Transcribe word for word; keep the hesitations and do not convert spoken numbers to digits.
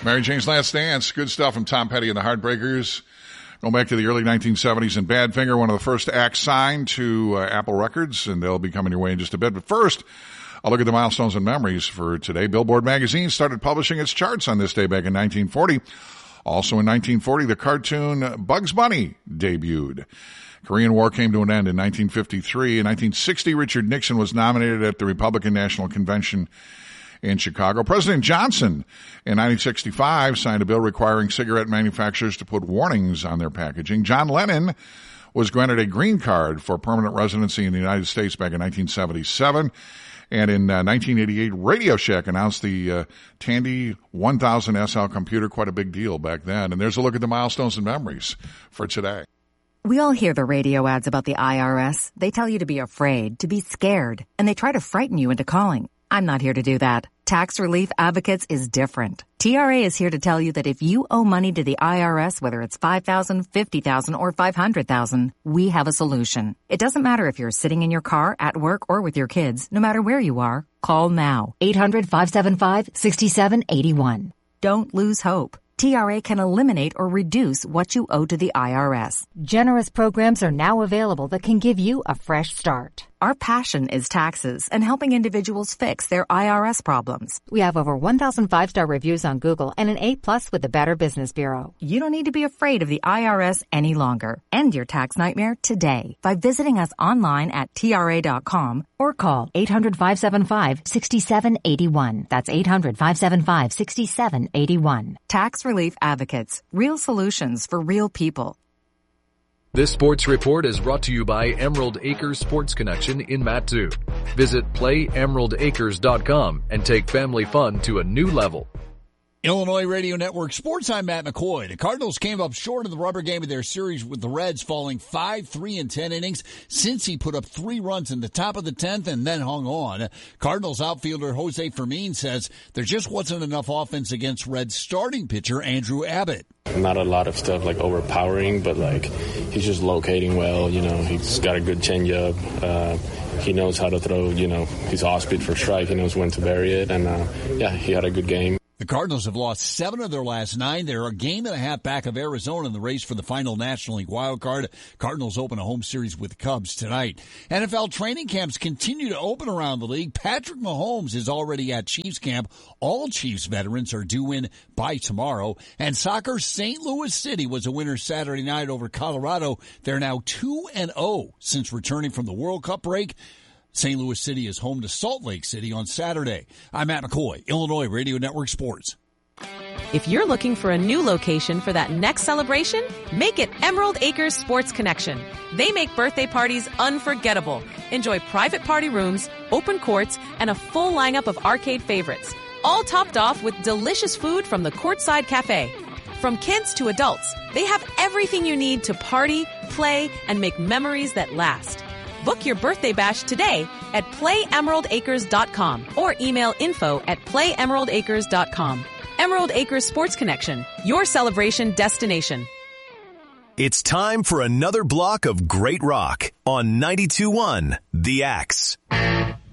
Mary Jane's Last Dance. Good stuff from Tom Petty and the Heartbreakers. Going back to the early nineteen seventies, and Badfinger, one of the first acts signed to uh, Apple Records, and they'll be coming your way in just a bit. But first, I'll look at the milestones and memories for today. Billboard magazine started publishing its charts on this day back in nineteen forty. Also in nineteen forty, the cartoon Bugs Bunny debuted. Korean War came to an end in nineteen fifty-three. In nineteen sixty, Richard Nixon was nominated at the Republican National Convention in Chicago. President Johnson in nineteen sixty-five signed a bill requiring cigarette manufacturers to put warnings on their packaging. John Lennon was granted a green card for permanent residency in the United States back in nineteen seventy-seven. And in uh, nineteen eighty-eight, Radio Shack announced the uh, Tandy one thousand S L computer, quite a big deal back then. And there's a look at the milestones and memories for today. We all hear the radio ads about the I R S. They tell you to be afraid, to be scared, and they try to frighten you into calling. I'm not here to do that. Tax Relief Advocates is different. T R A is here to tell you that if you owe money to the I R S, whether it's five thousand dollars, fifty thousand dollars, or five hundred thousand dollars, we have a solution. It doesn't matter if you're sitting in your car, at work, or with your kids. No matter where you are, call now. eight hundred, five seven five, six seven eight one. Don't lose hope. T R A can eliminate or reduce what you owe to the I R S. Generous programs are now available that can give you a fresh start. Our passion is taxes and helping individuals fix their I R S problems. We have over one thousand five-star reviews on Google and an A plus with the Better Business Bureau. You don't need to be afraid of the I R S any longer. End your tax nightmare today by visiting us online at T R A dot com or call eight hundred, five seven five, six seven eight one. That's eight hundred, five seven five, six seven eight one. Tax Relief Advocates. Real solutions for real people. This sports report is brought to you by Emerald Acres Sports Connection in Matsu. Visit play emerald acres dot com and take family fun to a new level. Illinois Radio Network Sports, I'm Matt McCoy. The Cardinals came up short in the rubber game of their series with the Reds, falling five three in ten innings. Cincy put up three runs in the top of the tenth and then hung on. Cardinals outfielder Jose Fermin says there just wasn't enough offense against Reds starting pitcher Andrew Abbott. Not a lot of stuff like overpowering, but like he's just locating well. You know, he's got a good changeup. Uh, he knows how to throw, you know, his off-speed for strike. He knows when to bury it. And, uh, yeah, he had a good game. The Cardinals have lost seven of their last nine. They're a game and a half back of Arizona in the race for the final National League wild card. Cardinals open a home series with the Cubs tonight. N F L training camps continue to open around the league. Patrick Mahomes is already at Chiefs camp. All Chiefs veterans are due in by tomorrow. And soccer, Saint Louis City was a winner Saturday night over Colorado. They're now two and oh since returning from the World Cup break. Saint Louis City is home to Salt Lake City on Saturday. I'm Matt McCoy, Illinois Radio Network Sports. If you're looking for a new location for that next celebration, make it Emerald Acres Sports Connection. They make birthday parties unforgettable. Enjoy private party rooms, open courts, and a full lineup of arcade favorites. All topped off with delicious food from the Courtside Cafe. From kids to adults, they have everything you need to party, play, and make memories that last. Book your birthday bash today at play emerald acres dot com or email info at play emerald acres dot com. Emerald Acres Sports Connection, your celebration destination. It's time for another block of great rock on ninety-two point one The Axe.